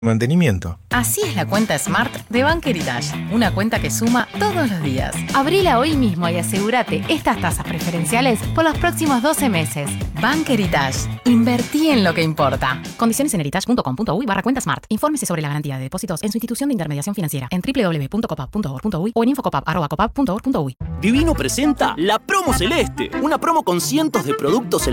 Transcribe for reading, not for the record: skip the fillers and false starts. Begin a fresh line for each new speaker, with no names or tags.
mantenimiento.
Así es la cuenta Smart de Bank Heritage, una cuenta que suma todos los días. Abrila hoy mismo y asegúrate estas tasas preferenciales por los próximos 12 meses. Bank Heritage, invertí en lo que importa. Condiciones en heritage.com.uy/cuenta Smart. Infórmese sobre la garantía de depósitos en su institución de intermediación financiera en www.copap.org.uy o en infocopap@copap.org.uy.
Divino presenta La Promo Celeste, una promo con cientos de productos